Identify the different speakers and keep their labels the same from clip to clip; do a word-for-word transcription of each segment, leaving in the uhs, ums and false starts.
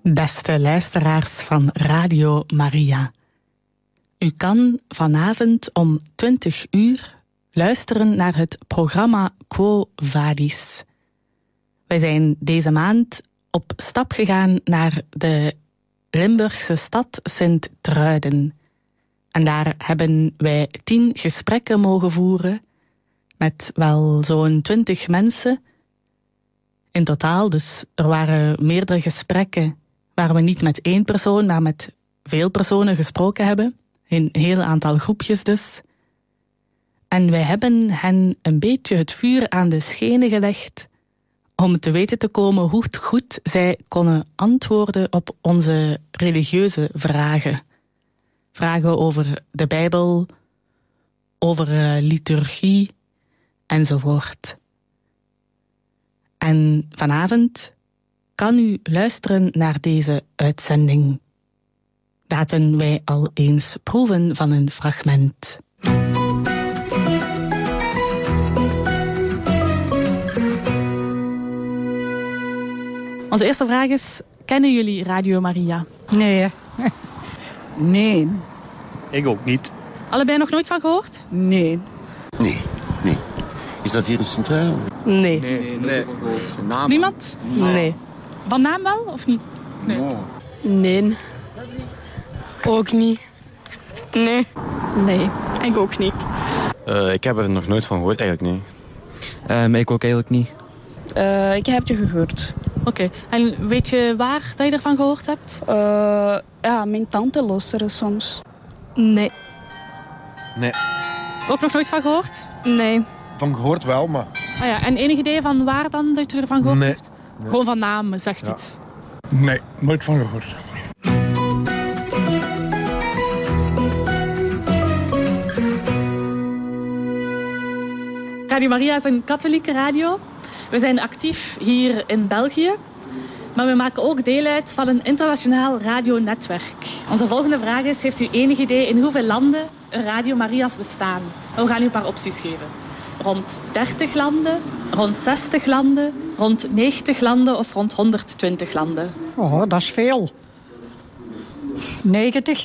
Speaker 1: Beste luisteraars van Radio Maria. U kan vanavond om twintig uur luisteren naar het programma Quo Vadis. Wij zijn deze maand op stap gegaan naar de Limburgse stad Sint-Truiden. En daar hebben wij tien gesprekken mogen voeren met wel zo'n twintig mensen in totaal. Dus er waren meerdere gesprekken waar we niet met één persoon, maar met veel personen gesproken hebben. In een heel aantal groepjes dus. En wij hebben hen een beetje het vuur aan de schenen gelegd om te weten te komen hoe goed zij konden antwoorden op onze religieuze vragen. Vragen over de Bijbel, over uh, liturgie enzovoort. En vanavond kan u luisteren naar deze uitzending. Laten wij al eens proeven van een fragment. Onze eerste vraag is, kennen jullie Radio Maria?
Speaker 2: Nee. Nee.
Speaker 3: Ik ook niet.
Speaker 1: Allebei nog nooit van gehoord?
Speaker 2: Nee.
Speaker 4: Nee, nee. Is dat hier in Sint-Truiden?
Speaker 2: Nee.
Speaker 3: Nee, nee. Naam.
Speaker 1: Niemand?
Speaker 2: Nee.
Speaker 1: Van naam wel, of niet?
Speaker 3: Nee.
Speaker 2: Nee. Ook niet. Nee.
Speaker 5: Nee, ik ook niet.
Speaker 6: Uh, ik heb er nog nooit van gehoord, eigenlijk niet.
Speaker 3: Um, ik ook eigenlijk niet.
Speaker 5: Uh, ik heb je gehoord.
Speaker 1: Oké, okay. En weet je waar dat je ervan gehoord hebt?
Speaker 5: Uh, ja, mijn tante luisteren soms.
Speaker 7: Nee.
Speaker 6: Nee.
Speaker 1: Ook nog nooit van gehoord?
Speaker 7: Nee.
Speaker 8: Van gehoord wel, maar...
Speaker 1: Ah ja, en enig idee van waar dan dat je ervan gehoord
Speaker 8: nee.
Speaker 1: hebt?
Speaker 8: Nee.
Speaker 1: Gewoon van naam, zegt
Speaker 8: ja.
Speaker 1: iets.
Speaker 8: Nee, nooit van gehoord.
Speaker 1: Radio Maria is een katholieke radio. We zijn actief hier in België. Maar we maken ook deel uit van een internationaal radionetwerk. Onze volgende vraag is, heeft u enig idee in hoeveel landen Radio Maria's bestaan? We gaan u een paar opties geven. Rond dertig landen, rond zestig landen, rond negentig landen of rond honderdtwintig landen?
Speaker 2: Oh, dat is veel. negentig.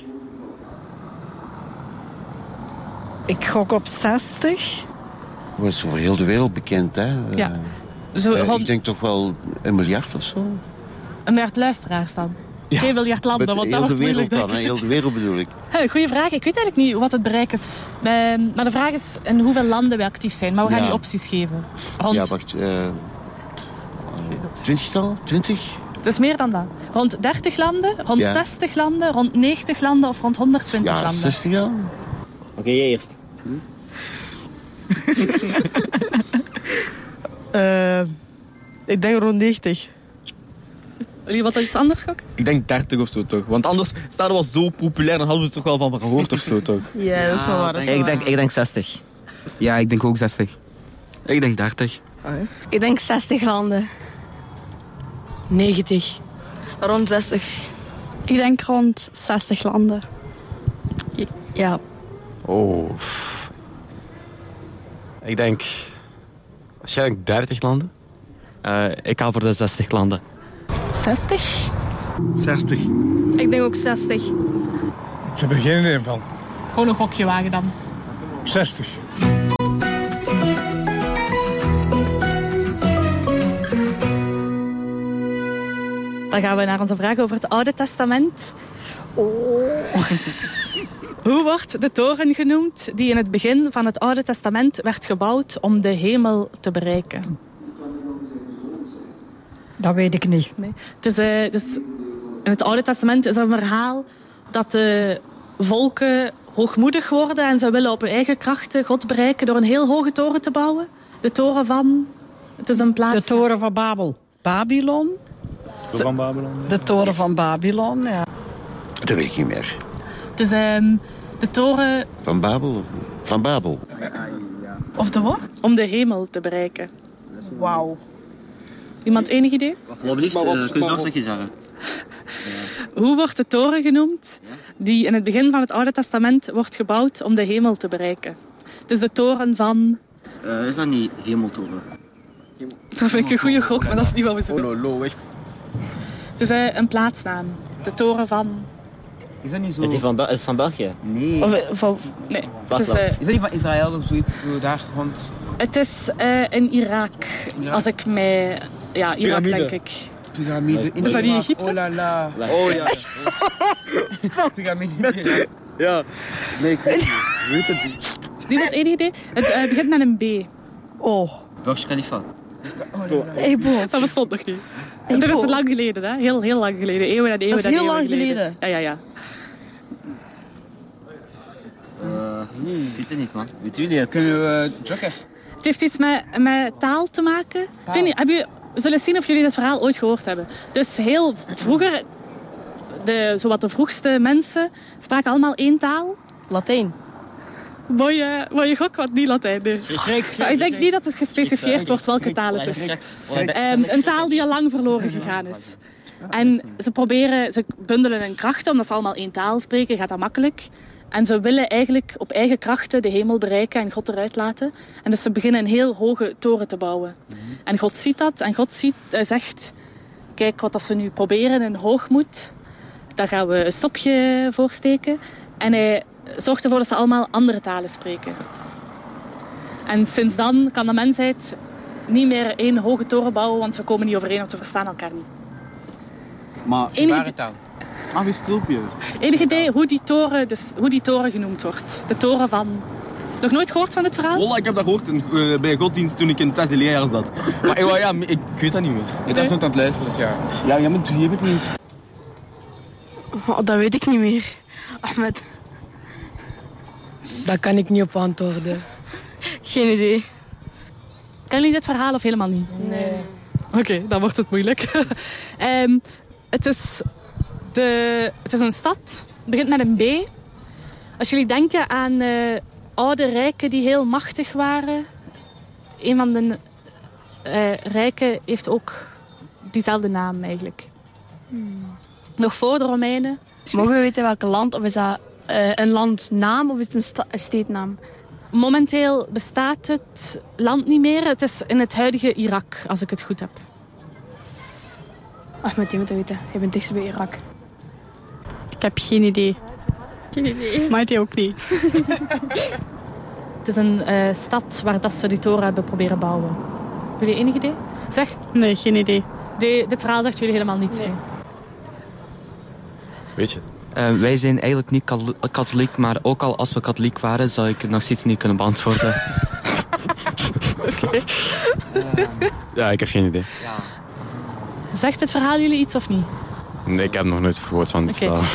Speaker 2: Ik gok op zestig.
Speaker 4: Dat is over heel de wereld bekend, hè?
Speaker 1: Ja.
Speaker 4: Uh,
Speaker 1: Zo,
Speaker 4: uh,
Speaker 1: rond...
Speaker 4: Ik denk toch wel een miljard of zo.
Speaker 1: Een miljard luisteraars dan?
Speaker 4: Ja.
Speaker 1: Geen miljard landen,
Speaker 4: Met
Speaker 1: want dat
Speaker 4: heel
Speaker 1: wordt
Speaker 4: de wereld
Speaker 1: moeilijk.
Speaker 4: dan, hè? Heel de wereld bedoel ik.
Speaker 1: Goeie vraag. Ik weet eigenlijk niet wat het bereik is. Maar de vraag is in hoeveel landen we actief zijn. Maar we gaan
Speaker 4: Ja.
Speaker 1: u opties geven. Rond...
Speaker 4: Ja, wacht. Uh, twintigtal? Twintig?
Speaker 1: Het is meer dan dat. Rond dertig landen, rond
Speaker 4: Ja.
Speaker 1: zestig landen, rond negentig landen of rond honderdtwintig
Speaker 4: Ja,
Speaker 1: landen.
Speaker 4: zestig al.
Speaker 3: Oké, okay, jij eerst.
Speaker 2: uh, ik denk rond negentig.
Speaker 1: Wil je wat iets anders gokken?
Speaker 3: Ik denk dertig of zo toch. Want anders staat het wel zo populair, dan hadden we het toch wel van gehoord of zo toch.
Speaker 2: Ja, dat is wel waar. Dat is wel
Speaker 3: Ik
Speaker 2: waar.
Speaker 3: denk, ik denk zestig. Ja, ik denk ook zestig. Ik denk dertig.
Speaker 7: Ik denk zestig landen.
Speaker 2: negentig.
Speaker 7: Rond zestig. Ik denk rond zestig landen.
Speaker 2: Ja.
Speaker 6: Oh. Ik denk... waarschijnlijk dertig landen.
Speaker 3: Uh, ik ga voor de zestig landen.
Speaker 7: zestig?
Speaker 8: zestig.
Speaker 7: Ik denk ook zestig.
Speaker 8: Ik heb er geen idee van.
Speaker 1: Gewoon een gokje wagen dan.
Speaker 8: zestig.
Speaker 1: Dan gaan we naar onze vraag over het Oude Testament. Oh. Hoe wordt de toren genoemd die in het begin van het Oude Testament werd gebouwd om de hemel te bereiken?
Speaker 2: Dat weet ik niet.
Speaker 1: Nee. Het is, uh, dus in het Oude Testament is er een verhaal dat de volken hoogmoedig worden en ze willen op hun eigen krachten God bereiken door een heel hoge toren te bouwen. De toren van... Het is een plaats...
Speaker 2: De toren van Babel. Babylon?
Speaker 8: De van Babylon.
Speaker 2: De toren van Babylon, ja.
Speaker 4: Dat weet ik niet meer.
Speaker 1: Het is um, de toren...
Speaker 4: Van Babel? Of... Van Babel.
Speaker 1: Of de wat? Om de hemel te bereiken.
Speaker 2: Wauw.
Speaker 1: Iemand enig idee?
Speaker 3: Wat liefst, uh, kun je nog eens zeggen?
Speaker 1: Hoe wordt de toren genoemd die in het begin van het Oude Testament wordt gebouwd om de hemel te bereiken? Het is de toren van...
Speaker 3: Uh, is dat niet hemeltoren?
Speaker 1: Dat vind ik een goede gok, maar dat is niet wat we zoeken.
Speaker 3: Oh, lo, lo,
Speaker 1: Het is uh, een plaatsnaam. De toren van...
Speaker 9: Is dat niet zo...
Speaker 3: Is die van, Bel- is het van België?
Speaker 9: Nee.
Speaker 1: Of, van... Nee. Het is, uh,
Speaker 9: Is dat niet van Israël of zoiets, zo daar rond?
Speaker 1: het is uh, in Irak.
Speaker 9: Ja.
Speaker 1: Als ik mij... Ja, Irak
Speaker 3: Piramide.
Speaker 1: denk ik.
Speaker 9: Piramide in
Speaker 1: Is dat niet
Speaker 9: Irak.
Speaker 1: Egypte?
Speaker 9: Oh la la.
Speaker 3: Oh ja.
Speaker 9: Piramide in Irak.
Speaker 3: Ja. Nee, ik weet het niet. Ik weet het niet.
Speaker 1: Niemand enig idee? Het uh, begint met een B.
Speaker 2: Oh.
Speaker 3: Burj Khalifa.
Speaker 2: Hey, Bo.
Speaker 1: Dat bestond nog niet. En dat is lang geleden, hè? Heel, heel lang geleden. Eeuwen en eeuwen
Speaker 2: Dat is
Speaker 1: en
Speaker 2: heel
Speaker 1: eeuwen
Speaker 2: lang geleden.
Speaker 1: Ja, ja, ja.
Speaker 3: Uh, ik weet het niet, man. Weet jullie het?
Speaker 9: Kunnen we uh, Joker?
Speaker 1: Het heeft iets met, met taal te maken. Ik weet niet, hebben jullie, we zullen zien of jullie dit verhaal ooit gehoord hebben. Dus heel vroeger, de, zowat de vroegste mensen spraken allemaal één taal.
Speaker 2: Latijn.
Speaker 1: Mooie, mooie gok, wat niet Latijn. Nee. Maar ik denk niet dat het gespecificeerd wordt welke taal het is. Um, een taal die al lang verloren gegaan is. En ze proberen, ze bundelen hun krachten, omdat ze allemaal één taal spreken, gaat dat makkelijk. En ze willen eigenlijk op eigen krachten de hemel bereiken en God eruit laten. En dus ze beginnen een heel hoge toren te bouwen. En God ziet dat en God ziet, uh, zegt, kijk wat dat ze nu proberen in hoogmoed. Daar gaan we een stokje voor steken. En hij zorgt ervoor dat ze allemaal andere talen spreken. En sinds dan kan de mensheid niet meer één hoge toren bouwen, want we komen niet overeen, want we verstaan elkaar niet.
Speaker 9: Maar
Speaker 1: Enige-
Speaker 9: zware taal. Ah, wie stulpje.
Speaker 1: Enig idee hoe die, toren, dus, hoe die toren genoemd wordt? De toren van... Nog nooit gehoord van dit verhaal?
Speaker 3: Wallah, ik heb dat gehoord in, uh, bij godsdienst toen ik in het zesde leerjaar zat. Maar uh, ja, ik weet dat niet meer.
Speaker 9: Ik was nooit aan het luisteren, dus ja. Ja, jij moet, je weet niet.
Speaker 7: Oh, dat weet ik niet meer. Ahmed.
Speaker 2: Daar kan ik niet op antwoorden.
Speaker 7: Geen idee.
Speaker 1: Kennen jullie dit verhaal of helemaal niet?
Speaker 2: Nee.
Speaker 1: Oké, okay, dan wordt het moeilijk. um, het, is de, het is een stad. Het begint met een B. Als jullie denken aan uh, oude rijken die heel machtig waren. Een van de uh, rijken heeft ook diezelfde naam eigenlijk. Hmm. Nog voor de Romeinen.
Speaker 7: Mogen we weten welk land? Of is dat uh, een landnaam of is het een, sta- een steednaam?
Speaker 1: Momenteel bestaat het land niet meer. Het is in het huidige Irak, als ik het goed heb.
Speaker 7: Ahmed, je moet dat weten. Je bent dichtst bij Irak. Ik heb geen idee.
Speaker 1: Geen idee.
Speaker 7: Maar hij ook niet.
Speaker 1: Het is een uh, stad waar dat ze die toren hebben proberen bouwen. Hebben jullie enig idee? Zeg,
Speaker 7: Nee, geen idee.
Speaker 1: de, dit verhaal zegt jullie helemaal niets.
Speaker 7: Nee.
Speaker 1: Nee.
Speaker 6: Weet je?
Speaker 10: Uh, wij zijn eigenlijk niet kal- katholiek, maar ook al als we katholiek waren, zou ik het nog steeds niet kunnen beantwoorden.
Speaker 1: Oké.
Speaker 6: Ja, ik heb geen idee.
Speaker 1: Zegt het verhaal jullie iets of niet?
Speaker 6: Nee, ik heb nog nooit gehoord van dit
Speaker 1: Oké.
Speaker 6: verhaal.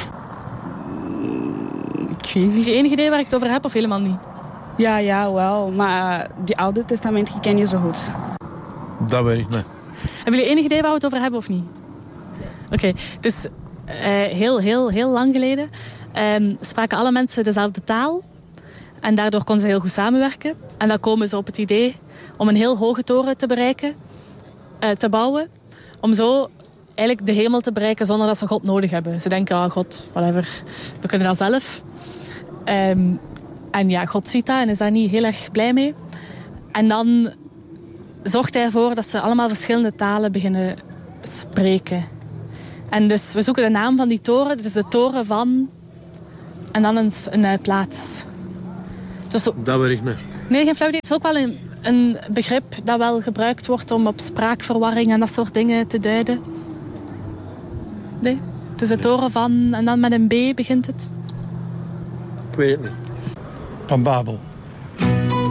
Speaker 5: Ik weet niet.
Speaker 1: Heb je enig idee waar ik het over heb of helemaal niet?
Speaker 5: Ja, ja, wel. Maar die Oude Testament ken je zo goed.
Speaker 8: Dat weet ik niet.
Speaker 1: Hebben jullie enig idee waar we het over hebben of niet? Oké, okay. Dus uh, heel, heel, heel lang geleden um, spraken alle mensen dezelfde taal. En daardoor konden ze heel goed samenwerken. En dan komen ze op het idee om een heel hoge toren te bereiken, uh, te bouwen. Om zo eigenlijk de hemel te bereiken zonder dat ze God nodig hebben. Ze denken, oh God, whatever, we kunnen dat zelf. Um, en ja, God ziet dat en is daar niet heel erg blij mee. En dan zorgt hij ervoor dat ze allemaal verschillende talen beginnen spreken. En dus we zoeken de naam van die toren. Dit is de toren van... En dan een, een, een plaats. Dus zo...
Speaker 8: Dat weet ik niet.
Speaker 1: Nee, geen flauw idee. Het is ook wel een, een begrip dat wel gebruikt wordt om op spraakverwarring en dat soort dingen te duiden. Nee, het is de toren van... En dan met een B begint het.
Speaker 8: Ik weet het niet. Van Babel.